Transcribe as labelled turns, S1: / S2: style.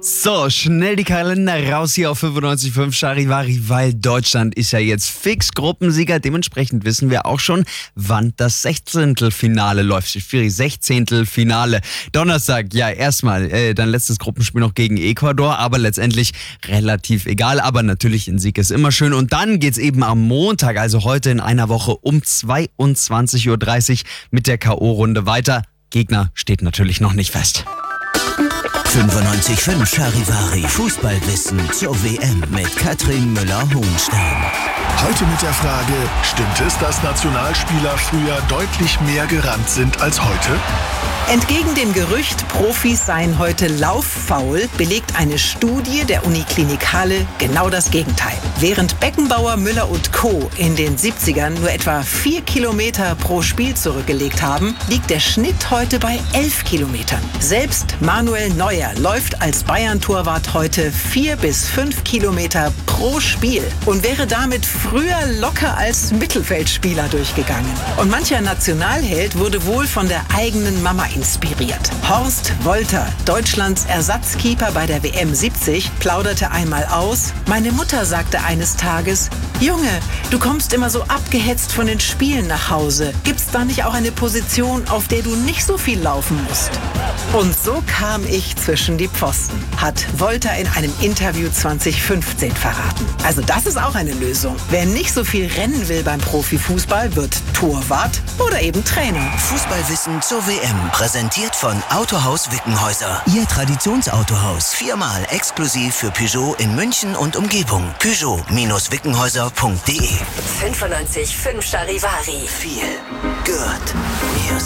S1: So, schnell die Kalender raus hier auf 95.5 Charivari, weil Deutschland ist ja jetzt fix Gruppensieger. Dementsprechend wissen wir auch schon, wann das 16. läuft. Schwierig, 16. Finale. Donnerstag, ja, erstmal dann letztes Gruppenspiel noch gegen Ecuador, aber letztendlich relativ egal. Aber natürlich ein Sieg ist immer schön. Und dann geht's eben am Montag, also heute in einer Woche um 22.30 Uhr mit der K.O.-Runde weiter. Gegner steht natürlich noch nicht fest.
S2: 95.5 Charivari Fußballwissen zur WM mit Katrin Müller-Hohenstein.
S3: Heute mit der Frage, stimmt es, dass Nationalspieler früher deutlich mehr gerannt sind als heute?
S4: Entgegen dem Gerücht, Profis seien heute lauffaul, belegt eine Studie der Uniklinik Halle genau das Gegenteil. Während Beckenbauer, Müller und Co. in den 70ern nur etwa 4 Kilometer pro Spiel zurückgelegt haben, liegt der Schnitt heute bei 11 Kilometern. Selbst Manuel Neuer läuft als Bayern-Torwart heute 4 bis 5 Kilometer pro Spiel und wäre damit früher locker als Mittelfeldspieler durchgegangen. Und mancher Nationalheld wurde wohl von der eigenen Mama inspiriert. Horst Wolter, Deutschlands Ersatzkeeper bei der WM 70, plauderte einmal aus: Meine Mutter sagte eines Tages: Junge, du kommst immer so abgehetzt von den Spielen nach Hause. Gibt's da nicht auch eine Position, auf der du nicht so viel laufen musst? Und so kam ich zwischen die Pfosten, hat Wolter in einem Interview 2015 verraten. Also das ist auch eine Lösung. Wer nicht so viel rennen will beim Profifußball, wird Torwart oder eben Trainer.
S2: Fußballwissen zur WM, präsentiert von Autohaus Wickenhäuser. Ihr Traditionsautohaus, 4-mal exklusiv für Peugeot in München und Umgebung. Peugeot-Wickenhäuser.de
S5: 95.5 Charivari.
S2: Feel good music.